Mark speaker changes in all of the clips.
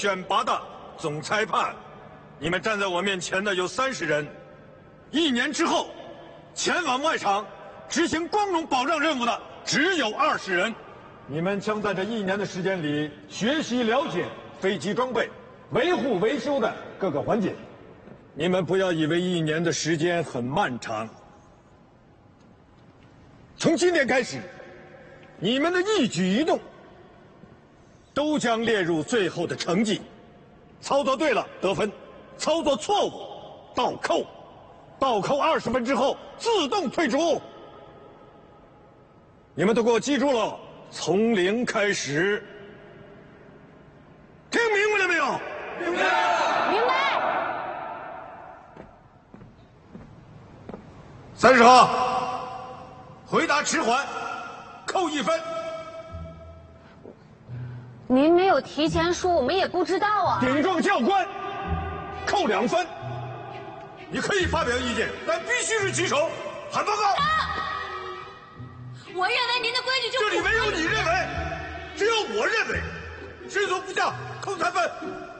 Speaker 1: 选拔的总裁判。你们站在我面前的有30人，1年之后，前往外场执行光荣保障任务的只有20人。你们将在这1年的时间里学习了解飞机装备、维护维修的各个环节。你们不要以为1年的时间很漫长。从今天开始，你们的一举一动都将列入最后的成绩。操作对了得分，操作错误倒扣，倒扣20分之后自动退出。你们都给我记住了，从0开始。听明白了没有？明白了。
Speaker 2: 明白。
Speaker 1: 30号，回答迟缓，扣1分。
Speaker 2: 您没有提前说，我们也不知道啊。
Speaker 1: 顶撞教官，扣2分。你可以发表意见，但必须是举手喊报告。
Speaker 2: 我认为您的规矩就
Speaker 1: 这里没有你认为，只有我认为。申诉不下，扣3分。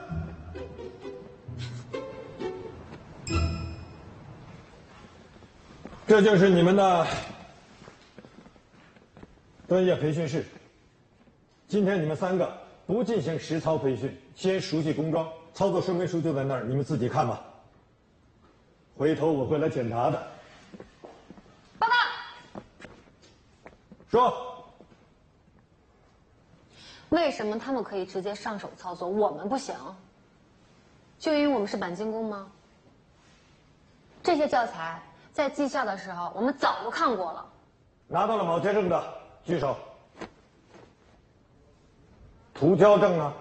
Speaker 1: 这就是你们的专业培训室。今天你们3个不进行实操培训，先熟悉工装，操作说明书就在那儿，你们自己看吧。回头我会来检查的。
Speaker 2: 报告。
Speaker 1: 说。
Speaker 2: 为什么他们可以直接上手操作，我们不行？就因为我们是钣金工吗？这些教材在技校的时候我们早就看过了。
Speaker 1: 拿到了铆接证的举手。涂胶证呢？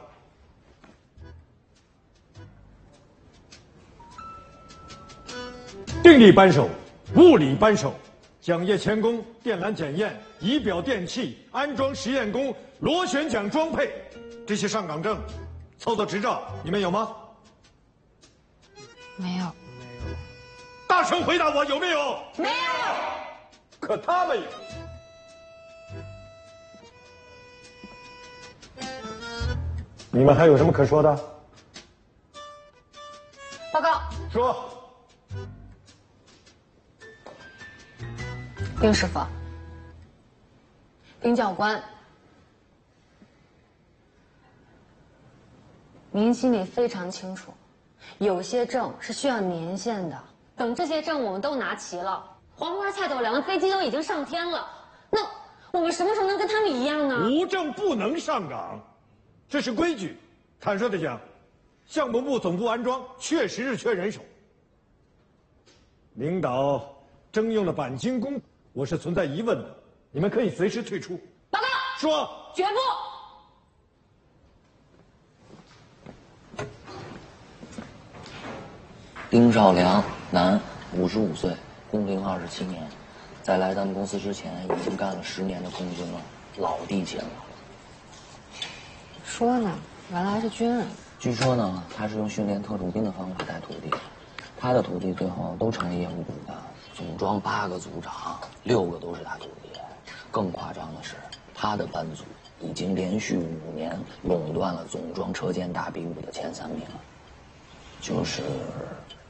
Speaker 1: 定力扳手、物理扳手、桨叶钳工、电缆检验、仪表电器、安装实验工、螺旋桨装配，这些上岗证、操作执照，你们有吗？
Speaker 2: 没有。
Speaker 1: 大声回答我，有没有？
Speaker 2: 没有。
Speaker 1: 可他们有。你们还有什么可说的？
Speaker 2: 报告。
Speaker 1: 说。
Speaker 2: 丁师傅，丁教官，您心里非常清楚，有些证是需要年限的。等这些证我们都拿齐了，黄花菜斗粮的飞机都已经上天了，那我们什么时候能跟他们一样呢？
Speaker 1: 无证不能上岗，这是规矩。坦率的讲，项目部总部安装确实是缺人手。领导征用了钣金工，我是存在疑问的，你们可以随时退出。
Speaker 2: 报告。
Speaker 1: 说。
Speaker 2: 绝不。
Speaker 3: 丁兆良，男，55岁，工龄27年，在来咱们公司之前已经干了10年的空军了，老地勤了。
Speaker 2: 说呢，原来是军人。
Speaker 3: 据说呢，他是用训练特种兵的方法带徒弟，他的徒弟最后都成了业务部的，总装8个组长，6个都是他徒弟。更夸张的是，他的班组已经连续5年垄断了总装车间大比武的前3名，就是